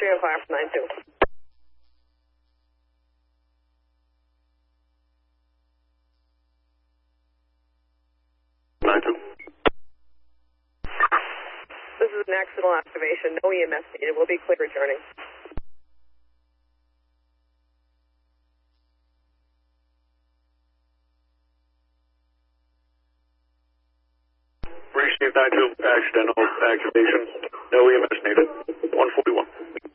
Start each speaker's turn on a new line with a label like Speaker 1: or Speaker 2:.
Speaker 1: on fire from 9-2. This is an accidental activation. No EMS needed. We'll be clear returning.
Speaker 2: Received 9-2, accidental activation. No EMS needed. 141.